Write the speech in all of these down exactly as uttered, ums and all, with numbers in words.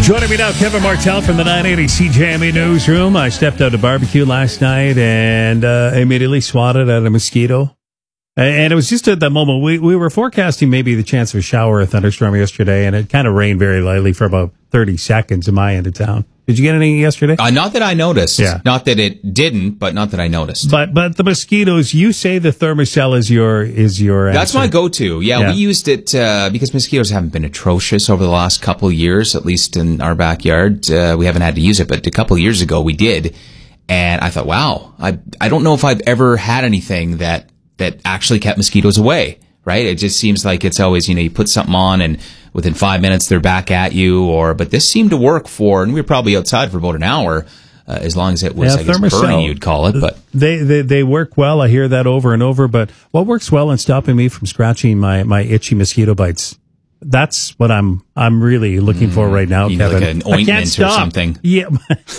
Joining me now, Kevin Martell from the nine eighty C J M E Newsroom. I stepped out to barbecue last night and uh, immediately swatted at a mosquito. And it was just at that moment, we, we were forecasting maybe the chance of a shower or thunderstorm yesterday, and it kind of rained very lightly for about thirty seconds in my end of town. Did you get any yesterday? Uh, not that I noticed. Yeah. Not that it didn't, but not that I noticed. But but the mosquitoes, you say the Thermacell is your is your That's answer. my go-to. Yeah, Yeah. we used it uh, because mosquitoes haven't been atrocious over the last couple of years, at least in our backyard. Uh, we haven't had to use it, but a couple of years ago we did. And I thought, wow, I I don't know if I've ever had anything that that actually kept mosquitoes away, right? It just seems like it's always, you know, you put something on and within five minutes they're back at you, or, but this seemed to work for, and we were probably outside for about an hour, uh, as long as it was, Yeah, I guess, Thermacell, burning, you'd call it, but. They, they they work well. I hear that over and over, but what works well in stopping me from scratching my, my itchy mosquito bites? That's what I'm I'm really looking for right now, You need Kevin. like an I can't ointment or stop. something. Yeah,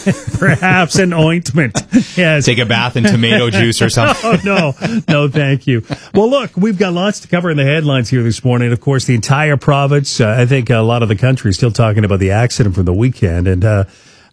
perhaps an ointment. Yes. Take a bath in tomato juice or something. Oh, no, no, thank you. Well, look, we've got lots to cover in the headlines here this morning. Of course, the entire province, uh, I think a lot of the country is still talking about the accident from the weekend. And uh,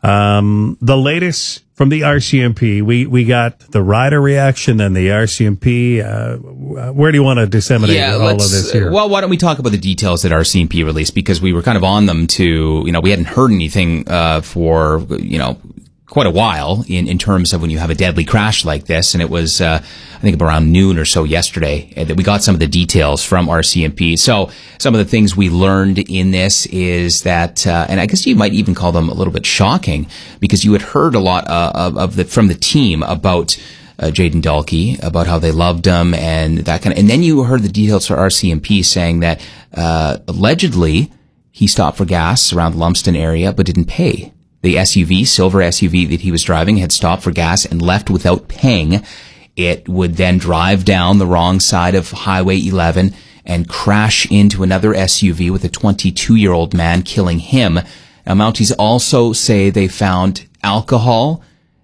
um, the latest from the R C M P, we, we got the rider reaction and the R C M P. Uh, where do you want to disseminate Yeah, all of let's, this here? well, why don't we talk about the details that R C M P released, because we were kind of on them to, you know, we hadn't heard anything uh, for, you know, quite a while in, in terms of when you have a deadly crash like this. And it was, uh, I think around noon or so yesterday uh, that we got some of the details from R C M P. So some of the things we learned in this is that, uh, and I guess you might even call them a little bit shocking, because you had heard a lot uh, of, of the, from the team about uh, Jayden Dalkey, about how they loved him and that kind of, and then you heard the details for R C M P saying that, uh, allegedly he stopped for gas around the Lumsden area, but didn't pay. The S U V, silver S U V that he was driving, had stopped for gas and left without paying. It would then drive down the wrong side of Highway eleven and crash into another S U V with a twenty-two-year-old man, killing him. Now, Mounties also say they found alcohol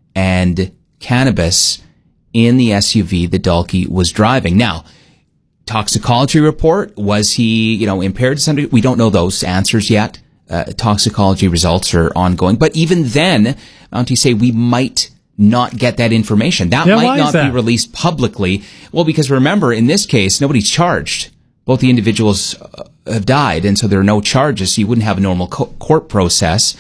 and cannabis in the S U V that Dalkey was driving. Now, toxicology report, was he, you know, impaired to some degree? We don't know those answers yet. Uh, toxicology results are ongoing. But even then, Mounties say we might not get that information. That Yeah, might why is not that? be released publicly. Well, because remember, in this case, nobody's charged. Both the individuals uh, have died, and so there are no charges, so you wouldn't have a normal co- court process.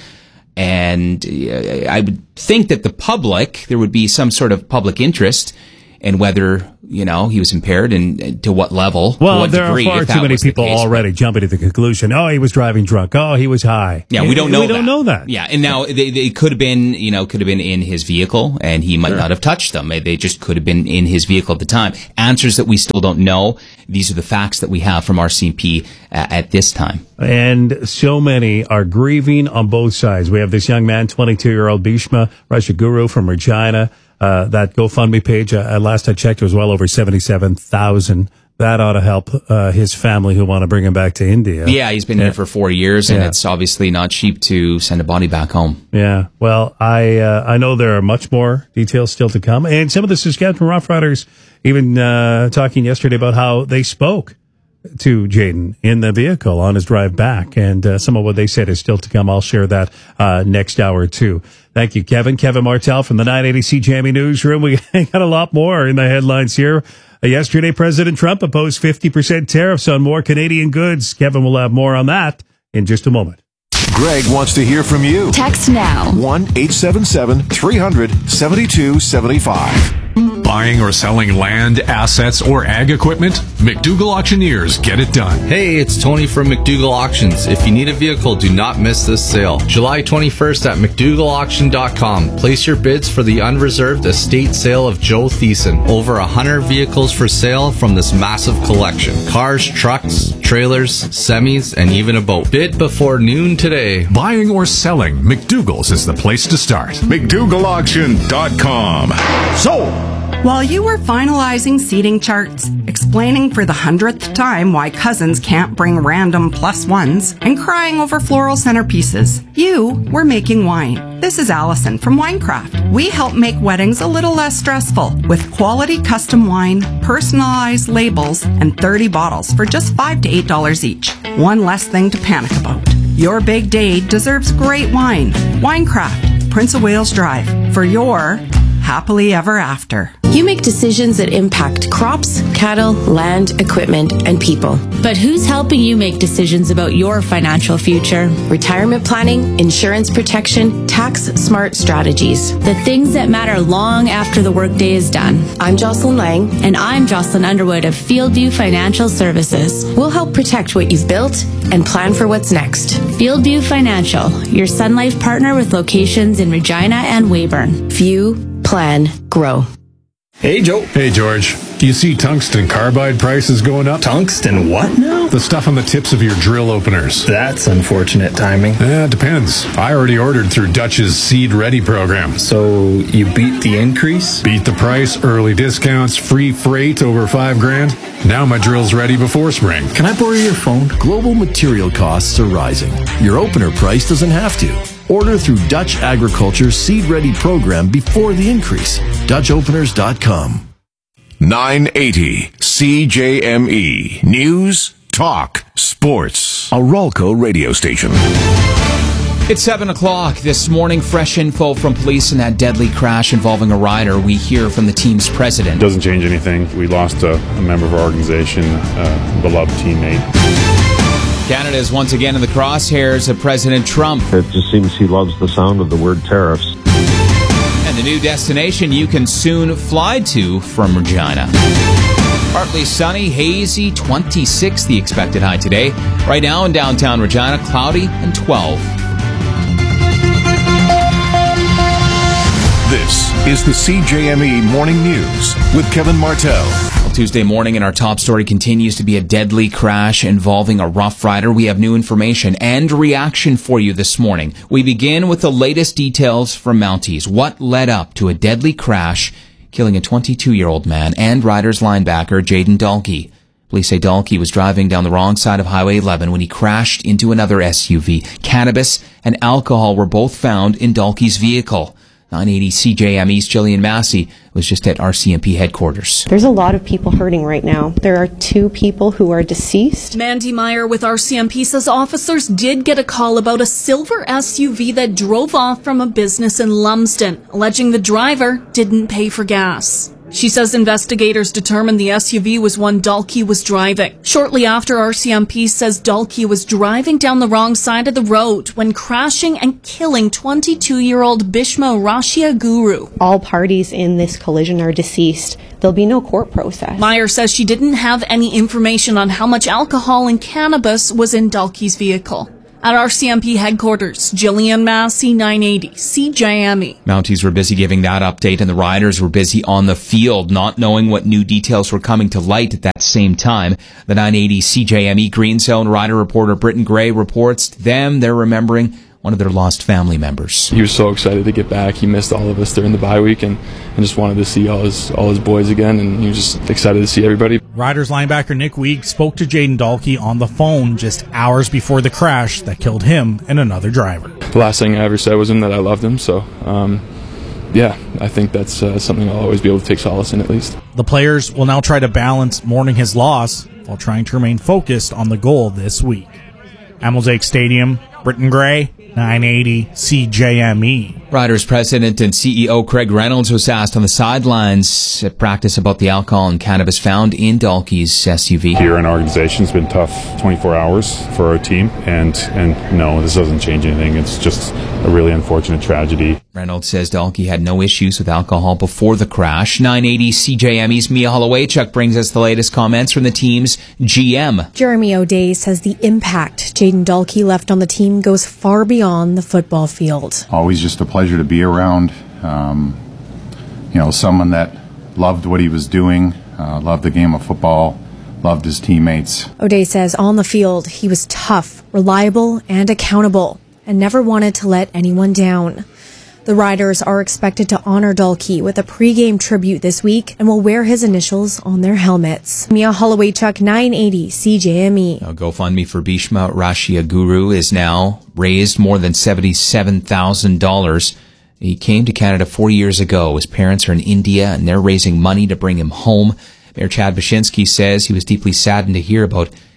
And uh, I would think that the public, there would be some sort of public interest in whether, you know, he was impaired and uh, to what level, to Well, what there degree. are far if too that many was the people case. already jumping to the conclusion, oh, he was driving drunk. Oh, he was high. Yeah, we don't know We that. don't know that. Yeah, and now they, they could have been, you know, could have been in his vehicle, and he might Sure. not have touched them. They just could have been in his vehicle at the time. Answers that we still don't know. These are the facts that we have from R C M P uh, at this time. And so many are grieving on both sides. We have this young man, twenty-two-year-old Bhishma Rajaguru from Regina. Uh, that GoFundMe page, uh, last I checked, was well over seventy-seven thousand. That ought to help uh, his family who want to bring him back to India. Yeah, he's been Yeah. here for four years, and Yeah. it's obviously not cheap to send a body back home. Yeah. Well, I uh, I know there are much more details still to come. And some of the Saskatchewan Roughriders even uh, talking yesterday about how they spoke to Jayden in the vehicle on his drive back. And uh, some of what they said is still to come. I'll share that uh, next hour, too. Thank you, Kevin. Kevin Martell from the nine eighty C J M E Newsroom. We got a lot more in the headlines here. Uh, yesterday, President Trump imposed fifty percent tariffs on more Canadian goods. Kevin will have more on that in just a moment. Greg wants to hear from you. Text now. one eight seven seven, three hundred, seventy-two seventy-five. Buying or selling land, assets, or ag equipment? McDougall Auctioneers get it done. Hey, it's Tony from McDougall Auctions. If you need a vehicle, do not miss this sale. July twenty-first at McDougall Auction dot com. Place your bids for the unreserved estate sale of Joe Thiessen. Over one hundred vehicles for sale from this massive collection. Cars, trucks, trailers, semis, and even a boat. Bid before noon today. Buying or selling, McDougall's is the place to start. McDougall Auction dot com. Sold! While you were finalizing seating charts, explaining for the hundredth time why cousins can't bring random plus ones, and crying over floral centerpieces, you were making wine. This is Allison from Winecraft. We help make weddings a little less stressful with quality custom wine, personalized labels, and thirty bottles for just five to eight dollars each. One less thing to panic about. Your big day deserves great wine. Winecraft, Prince of Wales Drive, for your happily ever after. You make decisions that impact crops, cattle, land, equipment, and people. But who's helping you make decisions about your financial future? Retirement planning, insurance protection, tax-smart strategies. The things that matter long after the workday is done. I'm Jocelyn Lang. And I'm Jocelyn Underwood of Fieldview Financial Services. We'll help protect what you've built and plan for what's next. Fieldview Financial, your Sun Life partner with locations in Regina and Weyburn. View, plan, grow. Hey, Joe. Hey, George. Do you see tungsten carbide prices going up? Tungsten what now? The stuff on the tips of your drill openers. That's unfortunate timing. Yeah, it depends. I already ordered through Dutch's Seed Ready program. So you beat the increase? Beat the price, early discounts, free freight over five grand. Now my drill's ready before spring. Can I borrow your phone? Global material costs are rising. Your opener price doesn't have to. Order through Dutch Agriculture's Seed Ready program before the increase. Dutch Openers dot com. nine eighty C J M E. News, talk, sports. A Ralco radio station. It's seven o'clock this morning. Fresh info from police in that deadly crash involving a rider. We hear from the team's president. Doesn't change anything. We lost a, a member of our organization, a beloved teammate. Canada is once again in the crosshairs of President Trump. It just seems he loves the sound of the word tariffs. And the new destination you can soon fly to from Regina. Partly sunny, hazy, twenty-six the expected high today. Right now in downtown Regina, cloudy and twelve. This is the C J M E Morning News with Kevin Martell. Tuesday morning, and our top story continues to be a deadly crash involving a Rough Rider. We have new information and reaction for you this morning. We begin with the latest details from Mounties. What led up to a deadly crash, killing a twenty-two-year-old man and Riders linebacker Jayden Dalkey? Police say Dalkey was driving down the wrong side of Highway eleven when he crashed into another S U V. Cannabis and alcohol were both found in Dalkey's vehicle. nine eighty C J M E's Jillian Massey was just at R C M P headquarters. There's a lot of people hurting right now. There are two people who are deceased. Mandy Meyer with R C M P says officers did get a call about a silver S U V that drove off from a business in Lumsden, alleging the driver didn't pay for gas. She says investigators determined the S U V was one Dalkey was driving. Shortly after, R C M P says Dalkey was driving down the wrong side of the road when crashing and killing twenty-two-year-old Bishma Rashia Guru. All parties in this collision are deceased. There'll be no court process. Meyer says she didn't have any information on how much alcohol and cannabis was in Dalkey's vehicle. At R C M P headquarters, Jillian Massey, nine eighty C J M E. Mounties were busy giving that update, and the Riders were busy on the field, not knowing what new details were coming to light at that same time. The nine eighty C J M E Green Zone Rider reporter Britton Gray reports to them they're remembering one of their lost family members. He was so excited to get back. He missed all of us during the bye week and, and just wanted to see all his all his boys again, and he was just excited to see everybody. Riders linebacker Nick Weig spoke to Jayden Dalkey on the phone just hours before the crash that killed him and another driver. The last thing I ever said was him that I loved him, so um, yeah, I think that's uh, something I'll always be able to take solace in at least. The players will now try to balance mourning his loss while trying to remain focused on the goal this week. At Mosaic Stadium, Britton Gray, nine eighty C J M E. Riders president and C E O Craig Reynolds was asked on the sidelines at practice about the alcohol and cannabis found in Dalkey's S U V. Here in our organization, it's been tough twenty-four hours for our team, and and no, this doesn't change anything. It's just a really unfortunate tragedy. Reynolds says Dalkey had no issues with alcohol before the crash. nine eighty C J M E's Mia Hollowaychuk brings us the latest comments from the team's G M. Jeremy O'Day says the impact Jayden Dalkey left on the team goes far beyond the football field. Always just a pleasure to be around. Um, you know, someone that loved what he was doing, uh, loved the game of football, loved his teammates. O'Day says on the field he was tough, reliable, and accountable, and never wanted to let anyone down. The Riders are expected to honor Dalkey with a pregame tribute this week and will wear his initials on their helmets. Mia Hollowaychuk, nine eighty C J M E. Now, GoFundMe for Bishma Rashia Guru is now raised more than seventy-seven thousand dollars. He came to Canada four years ago. His parents are in India, and they're raising money to bring him home. Mayor Chad Baczynski says he was deeply saddened to hear about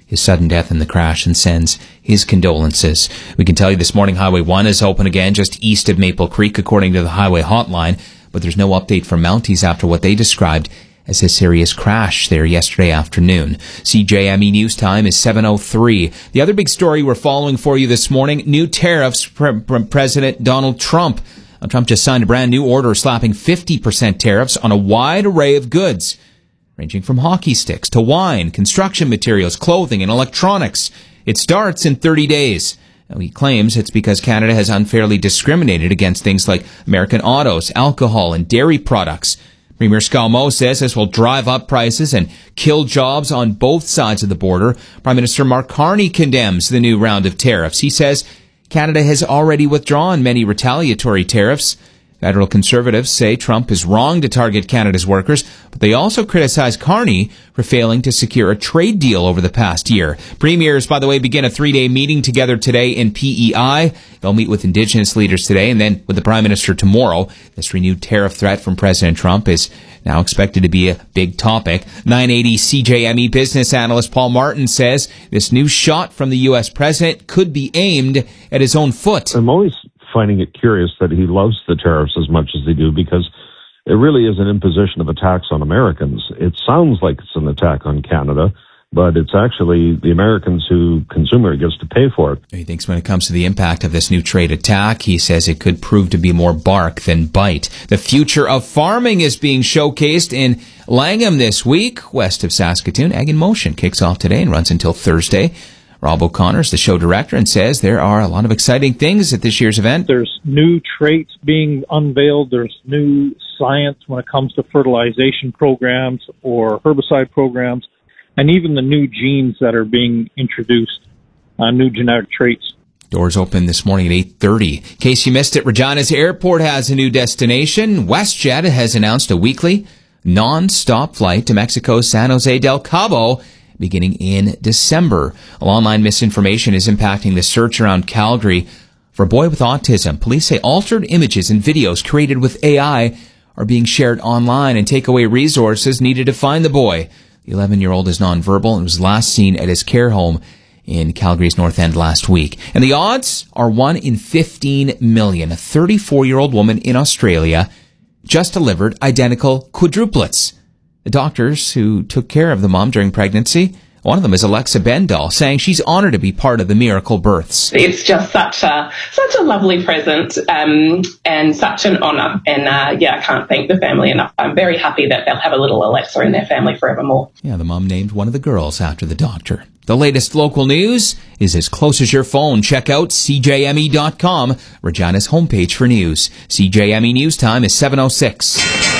his sudden death in the crash and sends his condolences. We can tell you this morning Highway one is open again just east of Maple Creek, according to the highway hotline, but there's no update from Mounties after what they described as a serious crash there yesterday afternoon. C J M E News Time is seven oh three. The other big story we're following for you this morning, new tariffs from President Donald Trump. Trump just signed a brand new order slapping fifty percent tariffs on a wide array of goods, ranging from hockey sticks to wine, construction materials, clothing, and electronics. It starts in thirty days. Now, he claims it's because Canada has unfairly discriminated against things like American autos, alcohol, and dairy products. Premier Scalmo says this will drive up prices and kill jobs on both sides of the border. Prime Minister Mark Carney condemns the new round of tariffs. He says Canada has already withdrawn many retaliatory tariffs. Federal Conservatives say Trump is wrong to target Canada's workers, but they also criticize Carney for failing to secure a trade deal over the past year. Premiers, by the way, begin a three-day meeting together today in P E I. They'll meet with Indigenous leaders today and then with the Prime Minister tomorrow. This renewed tariff threat from President Trump is now expected to be a big topic. nine eighty C J M E business analyst Paul Martin says this new shot from the U S president could be aimed at his own foot. I'm always finding it curious that he loves the tariffs as much as they do, because it really is an imposition of a tax on Americans. It sounds like it's an attack on Canada, but it's actually the Americans who consumer gets to pay for it. He thinks when it comes to the impact of this new trade attack, he says it could prove to be more bark than bite. The future of farming is being showcased in Langham this week, west of Saskatoon. Ag in Motion kicks off today and runs until Thursday. Rob O'Connor is the show director and says there are a lot of exciting things at this year's event. There's new traits being unveiled. There's new science when it comes to fertilization programs or herbicide programs, and even the new genes that are being introduced, uh, new genetic traits. Doors open this morning at eight thirty. In case you missed it, Regina's airport has a new destination. WestJet has announced a weekly non-stop flight to Mexico's San Jose del Cabo beginning in December. Online misinformation is impacting the search around Calgary for a boy with autism. Police say altered images and videos created with A I are being shared online and take away resources needed to find the boy. The eleven-year-old is nonverbal and was last seen at his care home in Calgary's North End last week. And the odds are one in fifteen million. A thirty-four-year-old woman in Australia just delivered identical quadruplets. The doctors who took care of the mom during pregnancy, one of them is Alexa Bendall, saying she's honored to be part of the miracle births. It's just such a such a lovely present um, and such an honour. And uh, yeah, I can't thank the family enough. I'm very happy that they'll have a little Alexa in their family forevermore. Yeah, the mom named one of the girls after the doctor. The latest local news is as close as your phone. Check out C J M E dot com, Regina's homepage for news. C J M E News Time is seven oh six.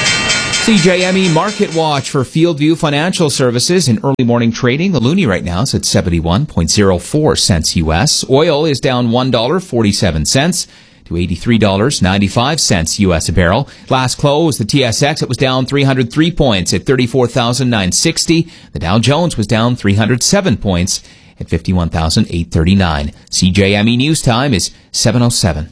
C J M E Market Watch for Fieldview Financial Services in early morning trading. The loonie right now is at seventy-one point oh four cents U S. Oil is down one dollar and forty-seven cents to eighty-three dollars and ninety-five cents U S a barrel. Last close, the T S X, it was down three hundred three points at thirty-four thousand nine hundred sixty. The Dow Jones was down three hundred seven points at fifty-one thousand eight hundred thirty-nine. C J M E News Time is seven oh seven.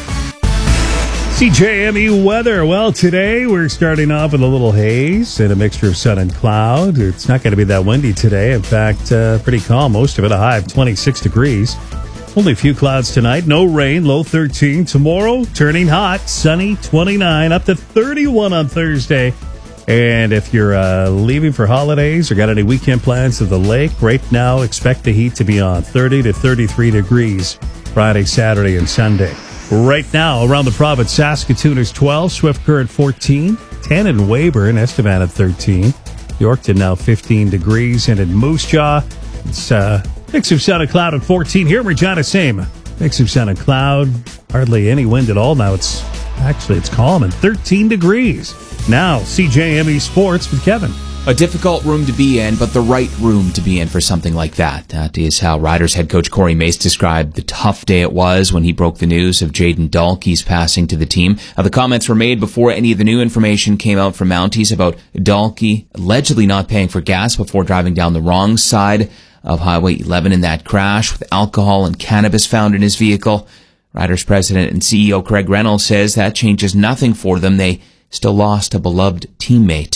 C J M E weather. Well, today we're starting off with a little haze and a mixture of sun and cloud. It's not going to be that windy today. In fact, uh, pretty calm. Most of it a high of twenty-six degrees. Only a few clouds tonight. No rain. Low thirteen. Tomorrow, turning hot. Sunny, twenty-nine. Up to thirty-one on Thursday. And if you're uh, leaving for holidays or got any weekend plans to the lake, right now expect the heat to be on thirty to thirty-three degrees Friday, Saturday, and Sunday. Right now, around the province, Saskatoon is twelve, Swift Current fourteen, ten in Weyburn, Estevan at thirteen, Yorkton now fifteen degrees, and in Moose Jaw, it's uh, mix of sun and cloud at fourteen. Here in Regina, same. Mix of sun and cloud, hardly any wind at all. Now it's, actually, it's calm and thirteen degrees. Now, C J M E Sports with Kevin. A difficult room to be in, but the right room to be in for something like that. That is how Riders head coach Corey Mace described the tough day it was when he broke the news of Jayden Dalkey's passing to the team. Now, the comments were made before any of the new information came out from Mounties about Dalkey allegedly not paying for gas before driving down the wrong side of Highway eleven in that crash with alcohol and cannabis found in his vehicle. Riders president and C E O Craig Reynolds says that changes nothing for them. They still lost a beloved teammate.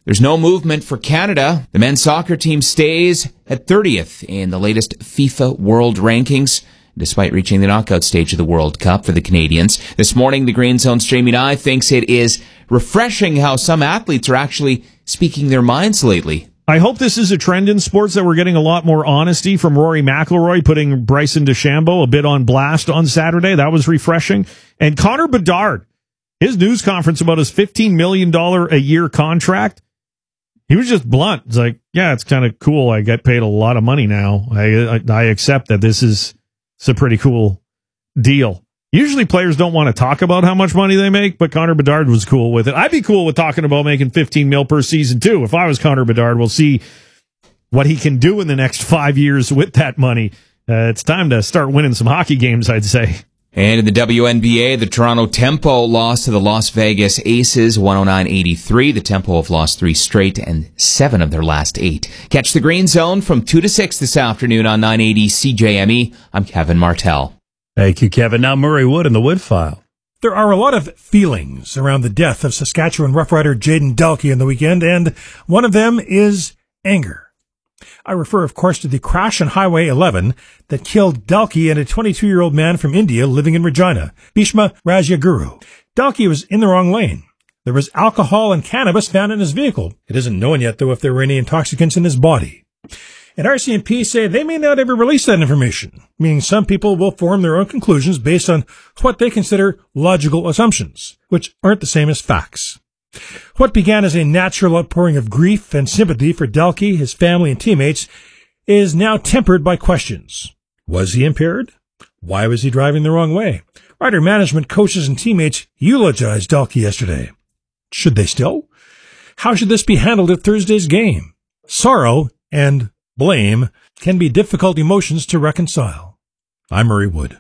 There's no movement for Canada. The men's soccer team stays at thirtieth in the latest FIFA World Rankings, despite reaching the knockout stage of the World Cup for the Canadians. This morning, the Green Zone Streaming Eye thinks it is refreshing how some athletes are actually speaking their minds lately. I hope this is a trend in sports that we're getting a lot more honesty from Rory McIlroy, putting Bryson DeChambeau a bit on blast on Saturday. That was refreshing. And Connor Bedard, his news conference about his fifteen million dollars a year contract, he was just blunt. It's like, yeah, it's kind of cool. I get paid a lot of money now. I, I, I accept that this is it's a pretty cool deal. Usually players don't want to talk about how much money they make, but Connor Bedard was cool with it. I'd be cool with talking about making fifteen mil per season too. If I was Connor Bedard, we'll see what he can do in the next five years with that money. Uh, it's time to start winning some hockey games, I'd say. And in the W N B A, the Toronto Tempo lost to the Las Vegas Aces one oh nine eighty-three. The Tempo have lost three straight and seven of their last eight. Catch the Green Zone from two to six this afternoon on nine eighty C J M E. I'm Kevin Martell. Thank you, Kevin. Now Murray Wood in the Wood File. There are a lot of feelings around the death of Saskatchewan Rough Rider Jayden Dalkey in the weekend, and one of them is anger. I refer, of course, to the crash on Highway eleven that killed Dalkey and a twenty-two-year-old man from India living in Regina, Bhishma Rajaguru. Dalkey was in the wrong lane. There was alcohol and cannabis found in his vehicle. It isn't known yet, though, if there were any intoxicants in his body. And R C M P say they may not ever release that information, meaning some people will form their own conclusions based on what they consider logical assumptions, which aren't the same as facts. What began as a natural outpouring of grief and sympathy for Dalkey, his family, and teammates is now tempered by questions. Was he impaired? Why was he driving the wrong way? Rider management, coaches, and teammates eulogized Dalkey yesterday. Should they still? How should this be handled at Thursday's game? Sorrow and blame can be difficult emotions to reconcile. I'm Murray Wood.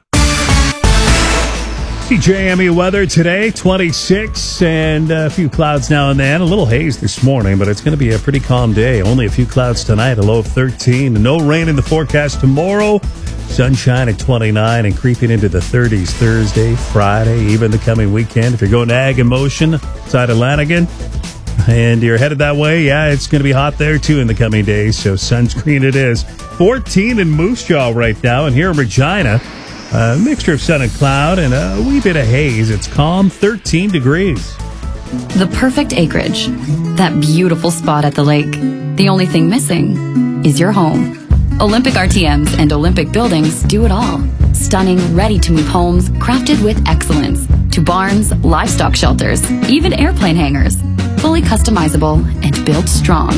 C J M E weather today, twenty-six, and a few clouds now and then. A little haze this morning, but it's going to be a pretty calm day. Only a few clouds tonight, a low of thirteen. No rain in the forecast tomorrow. Sunshine at twenty-nine and creeping into the thirties Thursday, Friday, even the coming weekend. If you're going to Ag in Motion, side of Lanigan, and you're headed that way, yeah, it's going to be hot there too in the coming days, so sunscreen it is. fourteen in Moose Jaw right now, and here in Regina, a mixture of sun and cloud and a wee bit of haze. It's calm, thirteen degrees. The perfect acreage. That beautiful spot at the lake. The only thing missing is your home. Olympic R T Ms and Olympic buildings do it all. Stunning, ready-to-move homes crafted with excellence. To barns, livestock shelters, even airplane hangars. Fully customizable and built strong.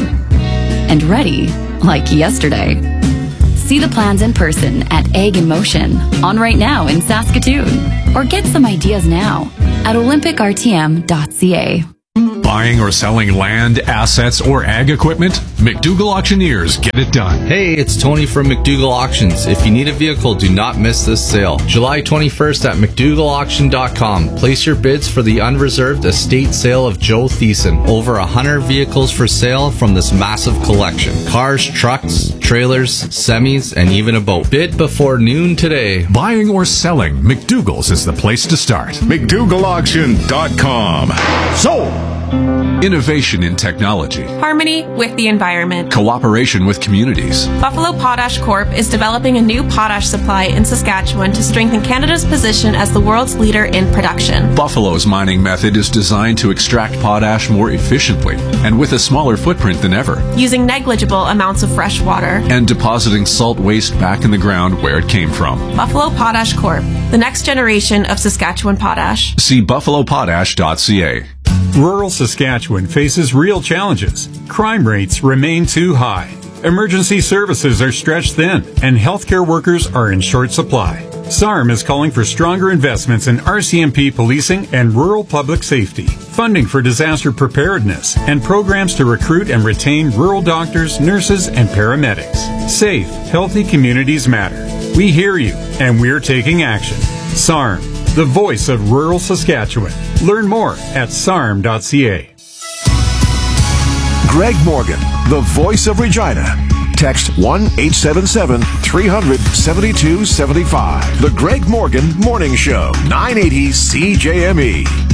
And ready like yesterday. See the plans in person at Ag in Motion, on right now in Saskatoon. Or get some ideas now at olympic r t m dot c a. Buying or selling land, assets, or ag equipment? McDougall Auctioneers get it done. Hey, it's Tony from McDougall Auctions. If you need a vehicle, do not miss this sale. July twenty-first at mcdougall auction dot com. Place your bids for the unreserved estate sale of Joe Thiessen. Over one hundred vehicles for sale from this massive collection. Cars, trucks, trailers, semis, and even a boat. Bid before noon today. Buying or selling, McDougall's is the place to start. mcdougall auction dot com. Sold! Innovation in technology. Harmony with the environment. Cooperation with communities. Buffalo Potash Corp is developing a new potash supply in Saskatchewan to strengthen Canada's position as the world's leader in production. Buffalo's mining method is designed to extract potash more efficiently and with a smaller footprint than ever. Using negligible amounts of fresh water. And depositing salt waste back in the ground where it came from. Buffalo Potash Corp, the next generation of Saskatchewan potash. See buffalo potash dot c a. Rural Saskatchewan faces real challenges. Crime rates remain too high. Emergency services are stretched thin, and healthcare workers are in short supply. S A R M is calling for stronger investments in R C M P policing and rural public safety, funding for disaster preparedness, and programs to recruit and retain rural doctors, nurses, and paramedics. Safe, healthy communities matter. We hear you, and we're taking action. S A R M, the voice of rural Saskatchewan. Learn more at s a r m dot c a. Greg Morgan, the voice of Regina. Text one eight seven seven, three hundred, seventy-two seventy-five. The Greg Morgan Morning Show, nine eighty C J M E.